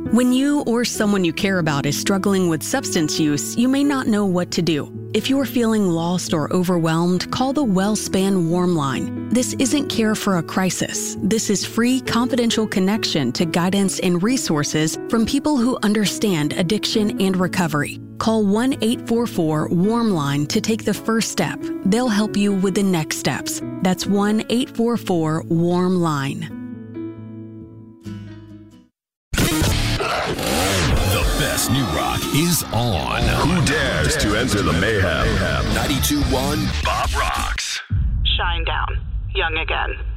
When you or someone you care about is struggling with substance use, you may not know what to do. If you're feeling lost or overwhelmed, call the WellSpan Warm Line. This isn't care for a crisis. This is free, confidential connection to guidance and resources from people who understand addiction and recovery. Call 1-844-WARM-LINE to take the first step. They'll help you with the next steps. That's 1-844-WARM-LINE. The best new rock is on. Who dares to enter the mayhem? 92.1 Bob Rocks. Shine down. Young again.